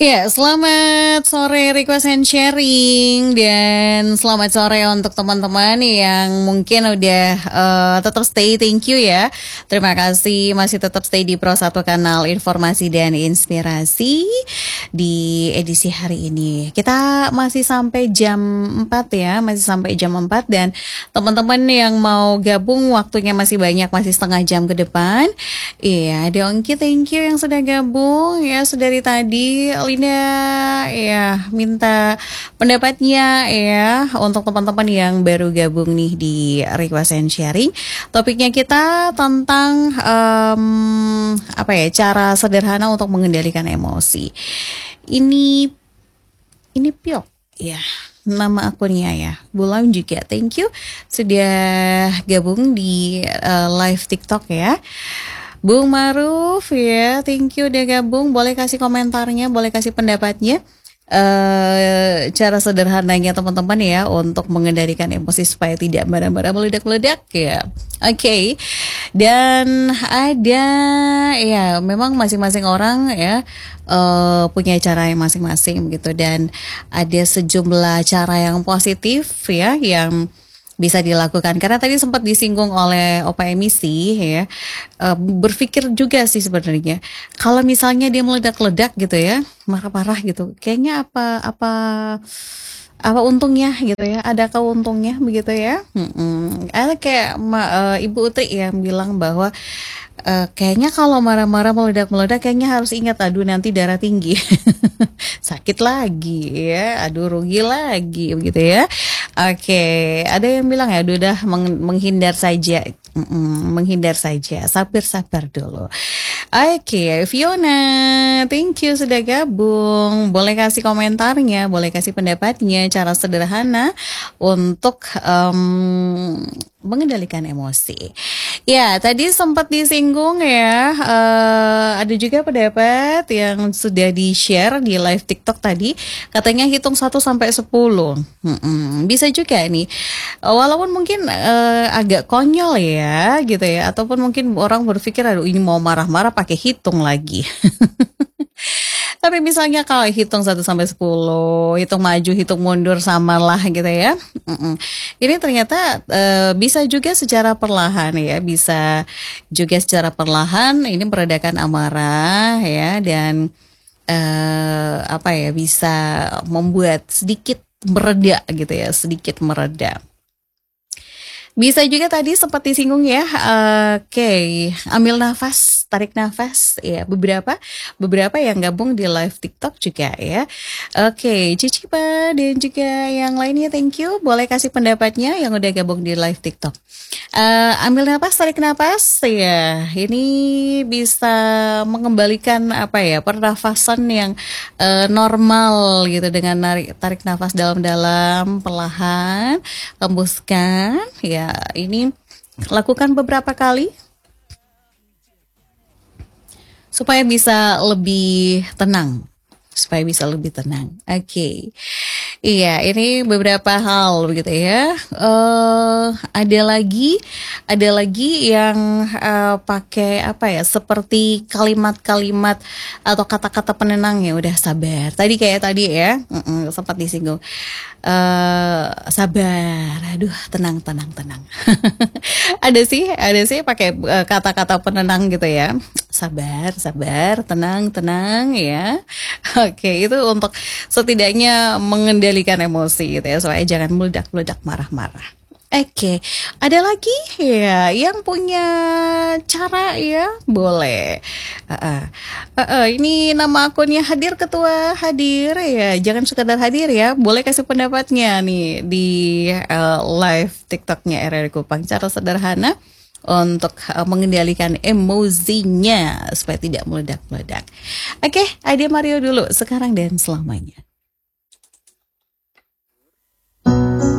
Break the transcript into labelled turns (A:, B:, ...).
A: Ya, selamat sore request and sharing dan selamat sore untuk teman-teman yang mungkin udah tetap stay, thank you ya. Terima kasih masih tetap stay di Pro 1 Kanal Informasi dan Inspirasi di edisi hari ini. Kita masih sampai jam 4 ya, masih sampai jam 4 dan teman-teman yang mau gabung waktunya masih banyak, masih setengah jam ke depan. Iya, Dongki thank you yang sudah gabung ya, sudah dari tadi. Lina ya minta pendapatnya ya untuk teman-teman yang baru gabung nih di request and sharing. Topiknya kita tentang cara sederhana untuk mengendalikan emosi. Ini Piok ya, nama akunnya ya. Bulan juga thank you sudah gabung di live TikTok ya. Bung Maruf ya, thank you udah gabung. Boleh kasih komentarnya, boleh kasih pendapatnya. Cara sederhananya teman-teman ya untuk mengendalikan emosi supaya tidak marah-marah meledak-meledak ya. Oke. Dan ada ya memang masing-masing orang ya punya cara yang masing-masing gitu, dan ada sejumlah cara yang positif ya yang bisa dilakukan, karena tadi sempat disinggung oleh Opa Emisi ya, berpikir juga sih sebenarnya kalau misalnya dia meledak-ledak gitu ya, marah-marah gitu, kayaknya apa untungnya gitu ya, adakah untungnya begitu ya. Ada kayak Ibu Utri yang bilang bahwa kayaknya kalau marah-marah meledak-meledak kayaknya harus ingat, aduh nanti darah tinggi sakit lagi ya, aduh rugi lagi begitu ya. Oke, ada yang bilang ya udah menghindar saja. Menghindar saja, sabar-sabar dulu. Oke, Fiona, thank you sudah gabung. Boleh kasih komentarnya, boleh kasih pendapatnya, cara sederhana untuk mengendalikan emosi. Ya, tadi sempat disinggung ya, ada juga pendapat yang sudah di-share di live TikTok tadi, katanya hitung 1 sampai 10. Bisa juga nih, walaupun mungkin agak konyol ya gitu ya, ataupun mungkin orang berpikir aduh ini mau marah-marah pakai hitung lagi. Tapi misalnya kalau hitung 1 sampai 10, hitung maju, hitung mundur sama lah gitu ya. Ini ternyata bisa juga secara perlahan ya, bisa juga secara perlahan ini meredakan amarah ya, dan bisa membuat sedikit mereda gitu ya, sedikit mereda. Bisa juga tadi sempat disinggung ya. Oke, ambil nafas, tarik nafas ya, beberapa yang gabung di live TikTok juga ya. Oke, Cicipa dan juga yang lainnya thank you. Boleh kasih pendapatnya yang udah gabung di live TikTok. Ambil nafas, tarik nafas ya. Ini bisa mengembalikan pernafasan yang normal gitu, dengan tarik nafas dalam-dalam, perlahan, hembuskan ya. Ini lakukan beberapa kali supaya bisa lebih tenang, Oke. Iya, ini beberapa hal begitu ya. Ada lagi yang pakai seperti kalimat-kalimat atau kata-kata penenang ya. Udah sabar. Tadi ya, sempat disinggung. Sabar, aduh tenang. Ada sih pakai kata-kata penenang gitu ya. Sabar, tenang ya. Oke, itu untuk setidaknya mengendalikan emosi gitu ya, supaya jangan meledak-meledak marah-marah. Oke, ada lagi ya yang punya cara ya, boleh. Ini nama akunnya Hadir Ketua, hadir ya, jangan sekadar hadir ya, boleh kasih pendapatnya nih di live TikToknya RRI Kupang, cara sederhana untuk mengendalikan emosinya supaya tidak meledak-meledak. Oke, Ade Mario dulu sekarang dan selamanya.